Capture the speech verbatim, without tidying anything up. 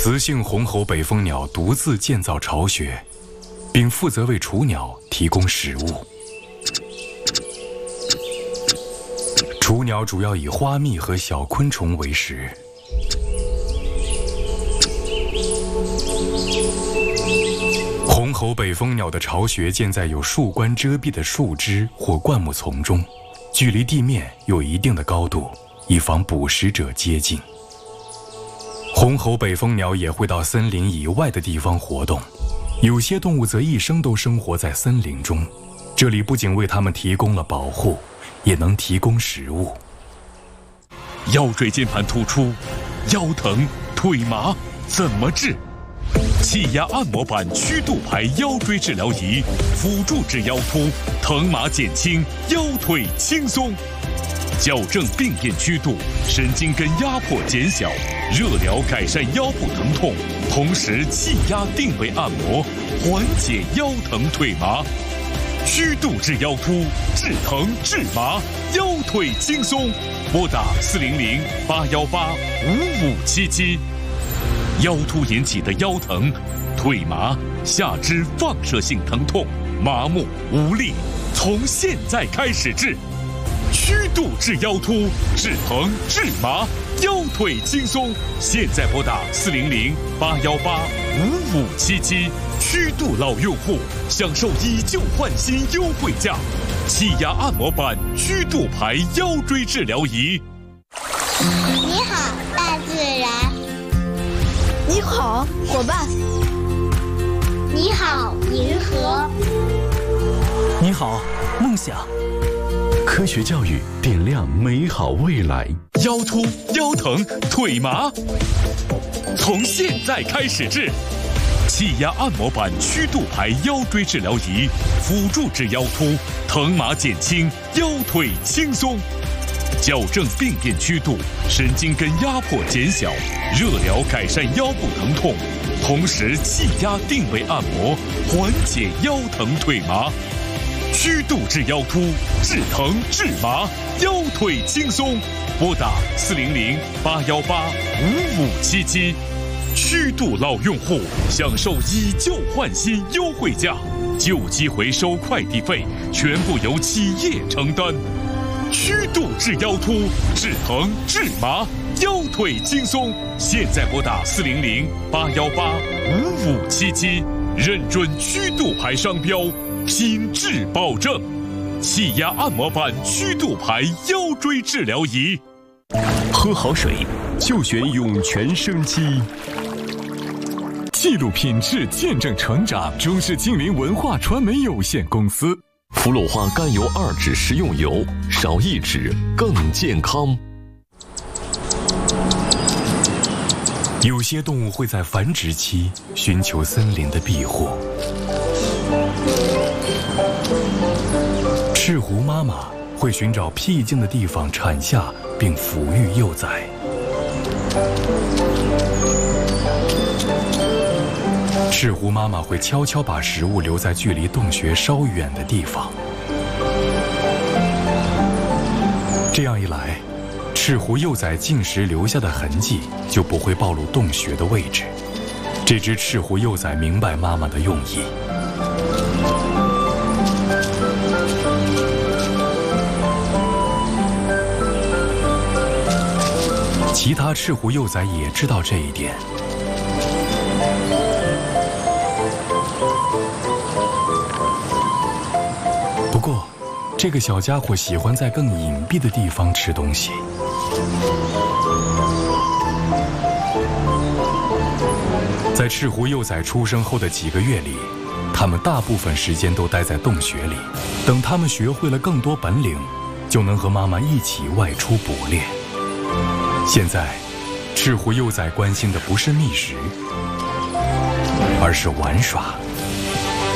雌性红喉北风鸟独自建造巢穴，并负责为雏鸟提供食物。雏鸟主要以花蜜和小昆虫为食。红喉北风鸟的巢穴建在有树冠遮蔽的树枝或灌木丛中，距离地面有一定的高度，以防捕食者接近。红喉北风鸟也会到森林以外的地方活动，有些动物则一生都生活在森林中，这里不仅为它们提供了保护，也能提供食物。 腰椎间盘突出、腰疼、腿麻怎么治？气压按摩板曲度牌腰椎治疗仪，辅助治腰突，疼麻减轻，腰腿轻松。矫正病变曲度，神经根压迫减小，热疗改善腰部疼痛，同时气压定位按摩，缓解腰疼腿麻。曲度治腰突，治疼治麻，腰腿轻松。拨打四零零八幺八五五七七。腰突引起的腰疼、腿麻、下肢放射性疼痛、麻木无力，从现在开始治。曲度治腰突，治疼治麻，腰腿轻松。现在拨打四零零八幺八五五七七。曲度老用户享受以旧换新优惠价，气压按摩板曲度牌腰椎治疗仪。 你好，大自然。 你好，伙伴。 你好，银河。 你好，梦想。 科学教育点亮美好未来。 腰突、腰疼、腿麻，从现在开始治。气压按摩板曲度牌腰椎治疗仪，辅助治腰突，疼麻减轻，腰腿轻松。矫正病变曲度，神经根压迫减小，热疗改善腰部疼痛，同时气压定位按摩，缓解腰疼腿麻。曲度治腰突，治疼治麻，腰腿轻松。拨打四零零八幺八五五七七。曲度老用户享受以旧换新优惠价，旧机回收快递费全部由企业承担。曲度治腰突，治疼治麻，腰腿轻松。现在拨打四零零八幺八五五七七，认准曲度牌商标，品质保证。气压按摩板曲度牌腰椎治疗仪。 喝好水就选涌泉生机。 记录品质，见证成长。中视金陵文化传媒有限公司。 氟氯化甘油二酯食用油，少一酯更健康。 有些动物会在繁殖期寻求森林的庇护。赤狐妈妈会寻找僻静的地方产下并抚育幼崽。赤狐妈妈会悄悄把食物留在距离洞穴稍远的地方，这样一来，赤狐幼崽进食留下的痕迹就不会暴露洞穴的位置。这只赤狐幼崽明白妈妈的用意。其他赤狐幼崽也知道这一点。不过，这个小家伙喜欢在更隐蔽的地方吃东西。在赤狐幼崽出生后的几个月里，它们大部分时间都待在洞穴里。等它们学会了更多本领，就能和妈妈一起外出捕猎。现在，赤狐幼崽关心的不是觅食，而是玩耍。